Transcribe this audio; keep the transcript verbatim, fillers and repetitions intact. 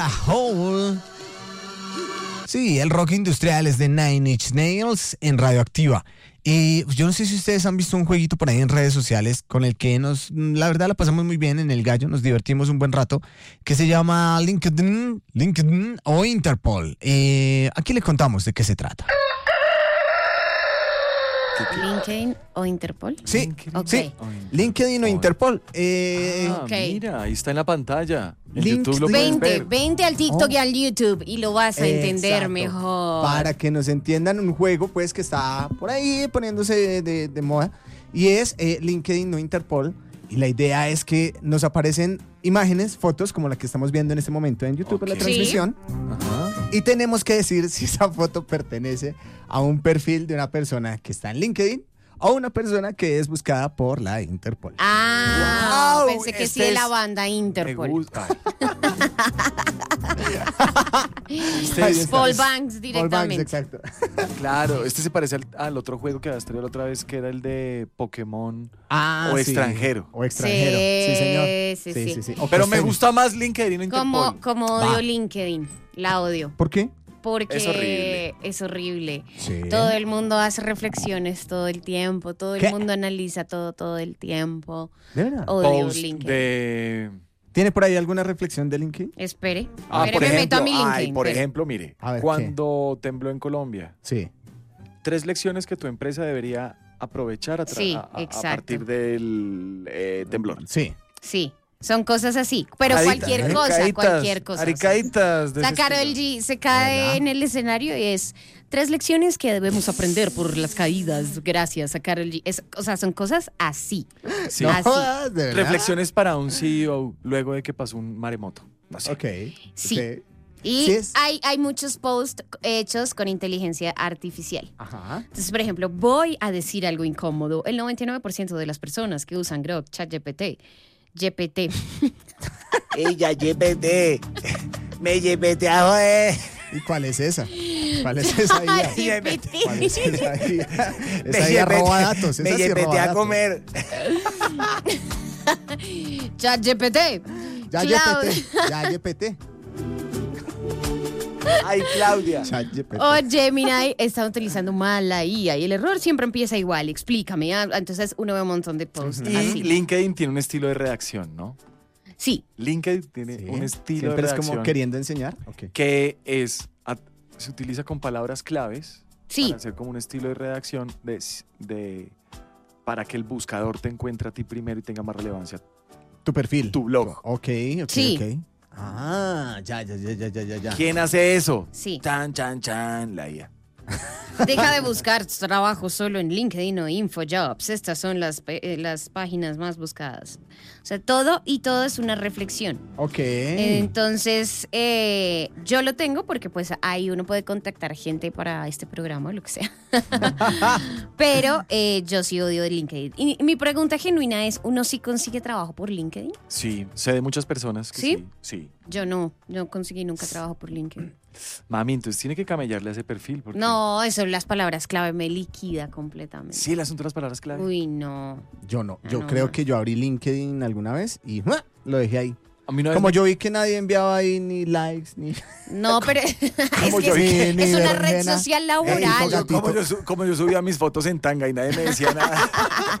a Hole. Sí, el rock industrial es de Nine Inch Nails en Radioactiva. Y yo no sé si ustedes han visto un jueguito por ahí en redes sociales con el que nos, la verdad la pasamos muy bien en el Gallo, nos divertimos un buen rato, que se llama LinkedIn, LinkedIn o Interpol. Eh, aquí les contamos de qué se trata. ¿LinkedIn o Interpol? Sí, LinkedIn. sí. Okay. LinkedIn o Interpol. Eh, Ah, okay. Mira, ahí está en la pantalla. En LinkedIn. YouTube lo puedes Vente, ver. vente al TikTok Oh. y al YouTube y lo vas a entender Exacto. mejor. Para que nos entiendan, un juego pues que está por ahí poniéndose de, de- de moda y es eh, LinkedIn no Interpol, y la idea es que nos aparecen imágenes, fotos como la que estamos viendo en este momento en YouTube en la Ok. transmisión, Ajá. y tenemos que decir si esa foto pertenece a un perfil de una persona que está en LinkedIn o una persona que es buscada por la Interpol. Ah, Wow, pensé que este sí de la es- banda Me Interpol. gusta. Ahí está. Paul Banks Paul directamente. Banks, exacto. Claro, este se parece al, al otro juego que habías traído la otra vez, que era el de Pokémon. Ah, O sí. extranjero. O extranjero. Sí, Sí, señor. sí, sí. O Pero me costeño. gusta más LinkedIn o Como, Interpol. como Va. odio LinkedIn, la odio. ¿Por qué? Porque Es horrible. es horrible. Sí. Todo el mundo hace reflexiones todo el tiempo, todo el ¿Qué? mundo analiza todo todo el tiempo. ¿De verdad? Odio Post LinkedIn. de... ¿Tiene por ahí alguna reflexión de LinkedIn? Espere, Ah, espere, por me ejemplo, meto a mi LinkedIn. ay, por espere. ejemplo, mire, A ver, cuando tembló en Colombia, Sí. tres lecciones que tu empresa debería aprovechar a, tra- Sí, a- a- a exacto. partir del eh, temblor. Sí. Sí, son cosas así, pero Aricaditas, cualquier cosa, aricaditas, cualquier cosa. Aricaditas. de La ese Karol estilo. G se cae ¿Verdad? en el escenario y es tres lecciones que debemos aprender por las caídas. Gracias a Karol G. Es- o sea, son cosas así. Sí. No Así. jodas, ¿de verdad? Reflexiones para un C E O luego de que pasó un maremoto. No sé. Ok. Sí. ok. Y Sí es- hay, hay muchos posts hechos con inteligencia artificial. Ajá. Entonces, por ejemplo, voy a decir algo incómodo. El noventa y nueve por ciento de las personas que usan Grok, ChatGPT, G P T, Ella, G P T. Me G P T a joder. ¿Y cuál es esa? ¿Cuál es esa I A? G P T. ¿Cuál es esa I A? Me Esa I A G P T roba datos. Me esa sí G P roba T a datos. comer. ChatGPT. Ya Cloud. G P T. Ya G P T. Ay, Claudia. Chat G P T. O Gemini está utilizando mal la I A y el error siempre empieza igual. Explícame. Ah, entonces uno ve un montón de posts Y así. LinkedIn tiene un estilo de redacción, ¿no? Sí, LinkedIn tiene Sí. un estilo Siempre de es redacción como queriendo enseñar. Ok. que es a- se utiliza con palabras claves sí. para hacer como un estilo de redacción de, de para que el buscador te encuentre a ti primero y tenga más relevancia. Tu perfil. Tu blog. Ok, ok, Sí. ok. Ah, ya, ya, ya, ya, ya, ya, ya. ¿Quién hace eso? Sí. Chan, chan, chan, la I A. Deja de buscar trabajo solo en LinkedIn o InfoJobs. Estas son las, pe- eh, las páginas más buscadas. O sea, todo y todo es una reflexión. Ok. Entonces, eh, yo lo tengo porque pues ahí uno puede contactar gente para este programa o lo que sea. Pero eh, yo sí odio de LinkedIn. Y mi pregunta genuina es, ¿uno sí consigue trabajo por LinkedIn? Sí, sé de muchas personas que ¿Sí? sí. Sí. Yo no, no conseguí nunca trabajo por LinkedIn. Mami, entonces tiene que camellarle a ese perfil. Porque No, eso, las palabras clave me liquida completamente. Sí, las son todas las palabras clave. Uy, no. Yo no. Yo No, creo no. que yo abrí LinkedIn alguna vez y ¡mua! Lo dejé ahí. A mí una vez Como me- yo vi que nadie enviaba ahí ni likes ni. No, pero es que Como yo es, vi es ni una red berenjena. social Ey, laboral. gatito. como, yo, su- como yo subía mis fotos en tanga y nadie me decía nada.